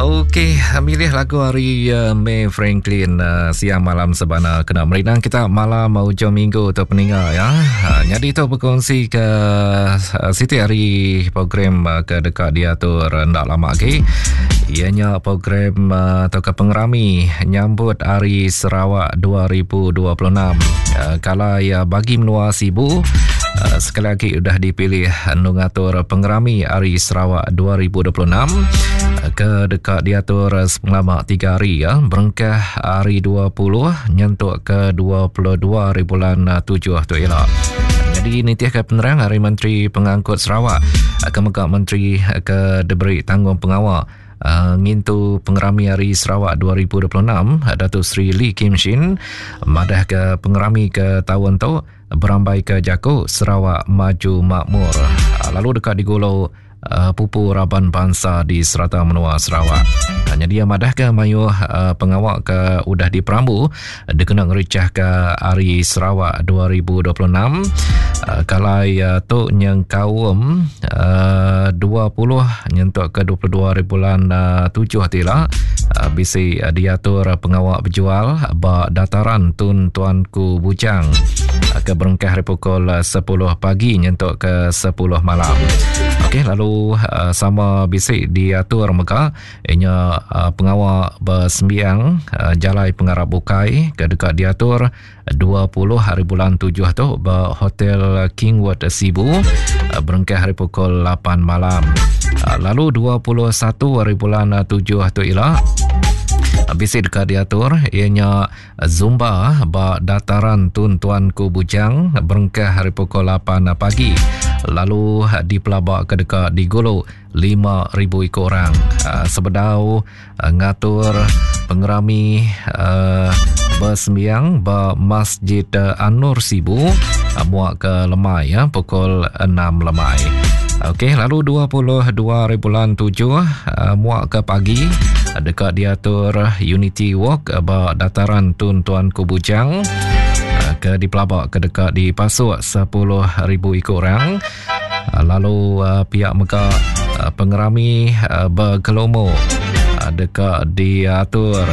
Okey, milih lagu hari May Franklin siang malam sebana kena merinang kita malam hujung minggu untuk peninggal ya. Jadi tu berkongsi ke Siti hari program ke dekat dia tu rendak lama lagi. Ianya program atau ke pengerami nyambut Hari Sarawak 2026. Kalau ya bagi menua sibu sekali lagi sudah dipilih mengatur pengerami Hari Sarawak 2026 ke dekat diatur selama 3 hari ya, berengkah hari 20 nyentuk ke 22 hari bulan 7 tu ialah. Jadi nitiah ke penerang Hari Menteri Pengangkut Sarawak Kemenggak Menteri ke diberi tanggung pengawal ngintu pengerami Hari Sarawak 2026 Datuk Seri Lee Kim Shin madah ke pengerami ke tahun tu berambai ke Jako Sarawak Maju Makmur. Lalu dekat di Golo Pupu Raban Bangsa di Serata Menua Sarawak. Hanya dia madah ke mayuh pengawal ke udah di Perambu dikenang recah ke Hari Sarawak 2026 kalau tu yang kaum 20 nyentuk ke 22 hari bulan 7 hatilah bisi diatur pengawal berjual ba dataran Tun Tuanku Bujang ke berengkah dari pukul 10 pagi nyentuk ke 10 malam. Okey, lalu sama bisik diatur maka ianya pengawal bersembiang jalai pengarap bukai ke dekat diatur 20 hari bulan 7 tu Hotel Kingwood Sibu berengkah hari pukul 8 malam. Lalu 21 hari bulan 7 tu ialah bisik dekat diatur ianya Zumba ba dataran Tun Tuanku Bujang berengkah hari pukul 8 pagi. Lalu di Pelabak ke dekat di Golo 5,000 ikut orang. Sebedau ngatur pengerami bersembiang ba Masjid An-Nur Sibu muak ke Lemai ya pukul 6 Lemai. Okey, lalu 22 hari bulan 7 muak ke pagi dekat diatur Unity Walk ba dataran Tun Tuanku Bujang ke di Pelabak ke dekat di Pasuk 10,000 ikut orang. Lalu pihak Mekah pengerami berkelomo dekat diatur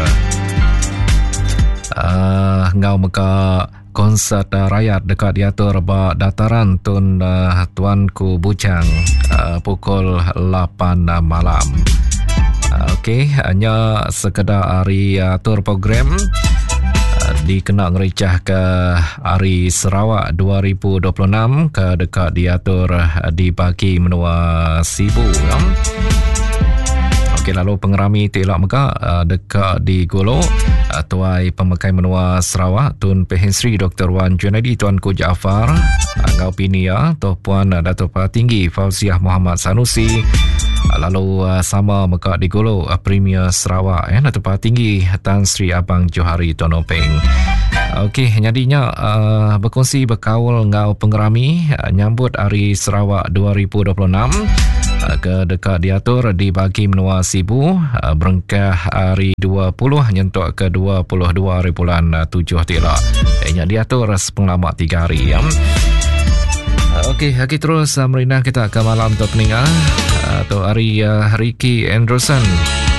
ngau Mekah konsert rakyat dekat diatur ba dataran Tun Tuanku Bujang pukul 8 malam. Okey, hanya sekedar hari atur program dikenal ngericah ke Hari Sarawak 2026 ke dekat diatur di pagi menua Sibu ya. Okey, lalu pengerami telak meka dekat di Golo Tuai Pemakai Menua Sarawak Tun Pehin Sri Dr. Wan Junadi Tuanku Jaafar Ngau Pinia Tuan Puan Datuk Tinggi Fauziah Muhammad Sanusi. Lalu sama meka di Golo Premier Sarawak Datuk Tinggi Tan Sri Abang Johari Tonopeng. Okey, jadinya berkongsi berkaul ngau pengerami nyambut Hari Sarawak 2026 ke dekat diatur di bagi menua Sibu berengkah hari 20 nyentuk ke 22 hari bulan 7 tila. Diatur sepenglamak 3 hari ya. Okey, terus merinah kita ke malam untuk peninggal atau hari Ricky Anderson